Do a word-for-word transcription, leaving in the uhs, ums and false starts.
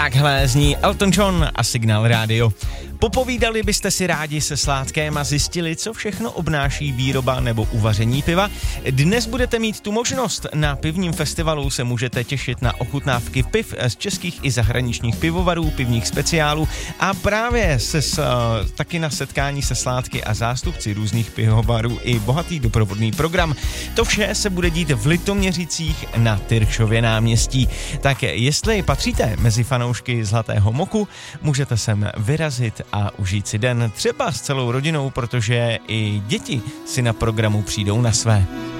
Takhle zní Elton John a Signál Radio. Popovídali byste si rádi se Sládkem a zjistili, co všechno obnáší výroba nebo uvaření piva? Dnes budete mít tu možnost. Na pivním festivalu se můžete těšit na ochutnávky piv z českých i zahraničních pivovarů, pivních speciálů a právě se s, taky na setkání se Sládky a zástupci různých pivovarů i bohatý doprovodný program. To vše se bude dít v Litoměřicích na Tyršově náměstí. Tak jestli patříte mezi fanoušky Zlatého moku, můžete sem vyrazit a užít si den třeba s celou rodinou, protože i děti si na programu přijdou na své.